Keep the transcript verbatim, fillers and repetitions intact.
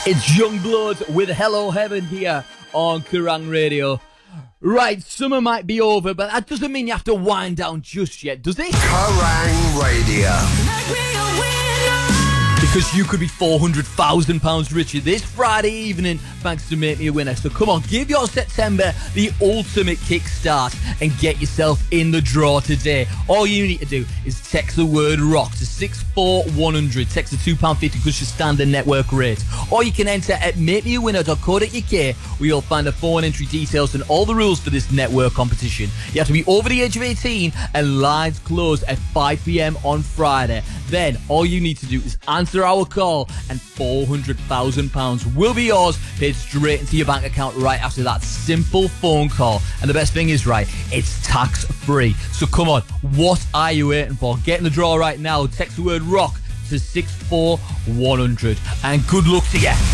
It's Youngbloods with Hello Heaven here on Kerrang Radio. Right, summer might be over, but that doesn't mean you have to wind down just yet, does it? Kerrang Radio. Because you could be four hundred thousand pounds richer this Friday evening thanks to Make Me a Winner. So come on, give your September the ultimate kickstart and get yourself in the draw today. All you need to do is text the word ROCK to six four one hundred. Text the two pounds fifty because your standard network rate. Or you can enter at make me a winner dot co dot uk where you'll find the phone entry details and all the rules for this network competition. You have to be over the age of eighteen and lines close at five p.m. on Friday. Then all you need to do is answer our call and four hundred thousand pounds will be yours, paid straight into your bank account right after that simple phone call. And the best thing is, right, it's tax free. So come on, what are you waiting for? Get in the draw right now. Text the word ROCK to six four one hundred and good luck to you.